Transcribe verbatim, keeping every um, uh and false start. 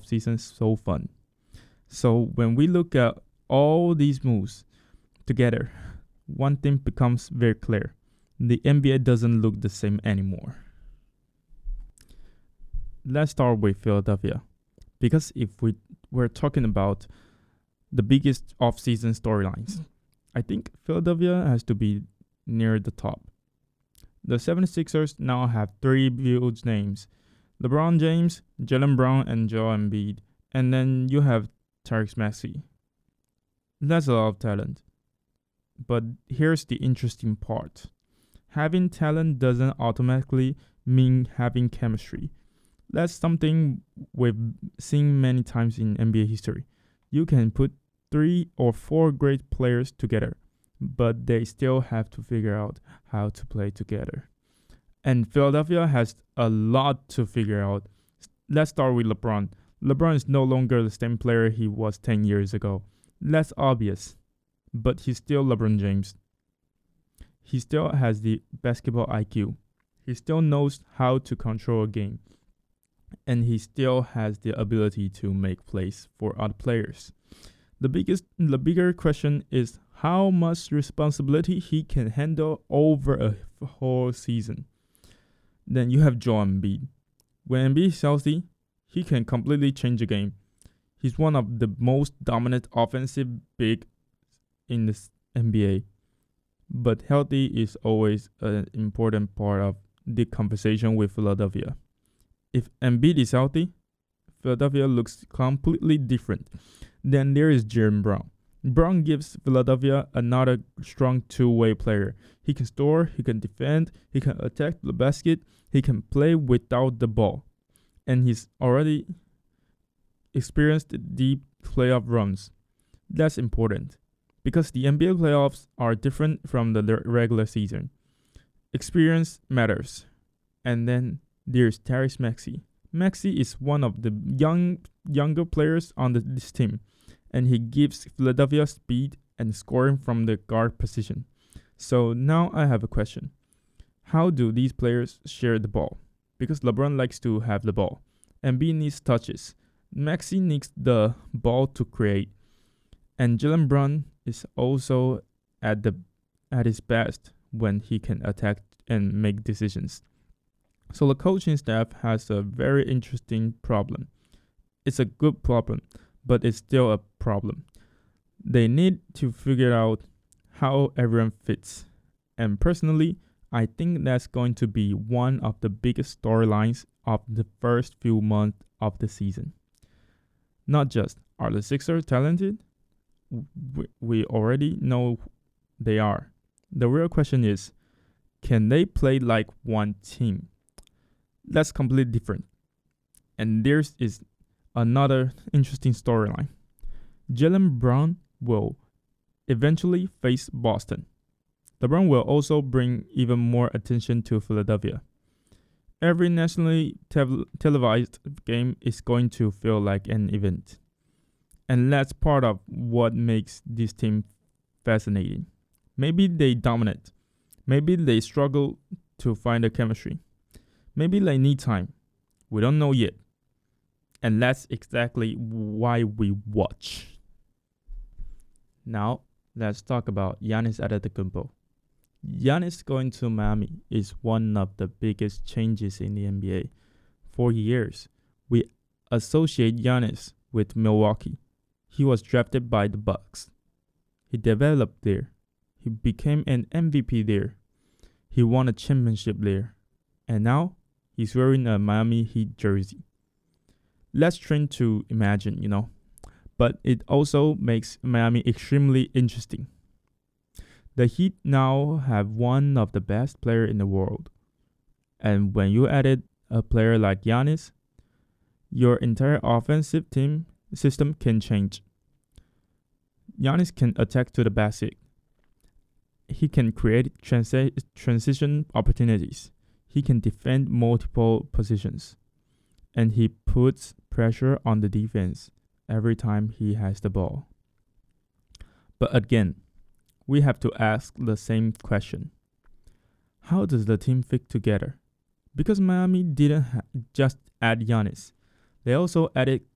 offseason so fun. So when we look at all these moves together, one thing becomes very clear. The N B A doesn't look the same anymore. Let's start with Philadelphia. Because if we were talking about the biggest offseason storylines, I think Philadelphia has to be near the top. The seventy-sixers now have three huge names: LeBron James, Jaylen Brown, and Joel Embiid. And then you have Tyrese Maxey. That's a lot of talent. But here's the interesting part. Having talent doesn't automatically mean having chemistry. That's something we've seen many times in N B A history. You can put three or four great players together, but they still have to figure out how to play together. And Philadelphia has a lot to figure out. Let's start with LeBron. LeBron is no longer the same player he was ten years ago. That's obvious, but he's still LeBron James. He still has the basketball I Q. He still knows how to control a game. And he still has the ability to make plays for other players. The biggest, the bigger question is how much responsibility he can handle over a whole season. Then you have Joel Embiid. When Embiid is healthy, he can completely change the game. He's one of the most dominant offensive big in the N B A. But healthy is always an important part of the conversation with Philadelphia. If Embiid is healthy, Philadelphia looks completely different. Then there is Jaylen Brown. Brown gives Philadelphia another strong two-way player. He can score, he can defend, he can attack the basket, he can play without the ball. And he's already experienced deep playoff runs. That's important because the N B A playoffs are different from the regular season. Experience matters. And then there's Tyrese Maxey. Maxey is one of the young younger players on the, this team, and he gives Philadelphia speed and scoring from the guard position. So now I have a question. How do these players share the ball? Because LeBron likes to have the ball. Embiid needs touches. Maxey needs the ball to create. And Jaylen Brown is also at the at his best when he can attack and make decisions. So the coaching staff has a very interesting problem. It's a good problem, but it's still a problem. They need to figure out how everyone fits. And personally, I think that's going to be one of the biggest storylines of the first few months of the season. Not just, are the Sixers talented? We, we already know they are. The real question is, can they play like one team? That's completely different. And there is another interesting storyline. Jaylen Brown will eventually face Boston. LeBron will also bring even more attention to Philadelphia. Every nationally te- televised game is going to feel like an event. And that's part of what makes this team fascinating. Maybe they dominate. Maybe they struggle to find a chemistry. Maybe they need time. We don't know yet. And that's exactly why we watch. Now, let's talk about Giannis Antetokounmpo. Giannis going to Miami is one of the biggest changes in the N B A. For years, we associate Giannis with Milwaukee. He was drafted by the Bucks. He developed there. He became an M V P there. He won a championship there. And now, he's wearing a Miami Heat jersey. Let's try to imagine, you know. But it also makes Miami extremely interesting. The Heat now have one of the best players in the world. And when you added a player like Giannis, your entire offensive team system can change. Giannis can attack to the basket. He can create transi- transition opportunities. He can defend multiple positions. And he puts pressure on the defense every time he has the ball. But again, we have to ask the same question. How does the team fit together? Because Miami didn't ha- just add Giannis. They also added